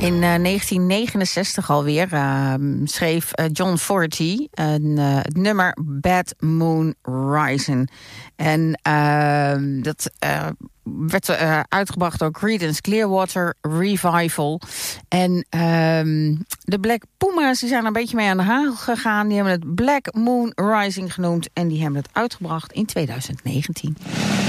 In 1969 alweer schreef John Fogerty het nummer Bad Moon Rising. En dat werd uitgebracht door Creedence Clearwater Revival. En de Black Puma's die zijn er een beetje mee aan de haal gegaan. Die hebben het Black Moon Rising genoemd en die hebben het uitgebracht in 2019.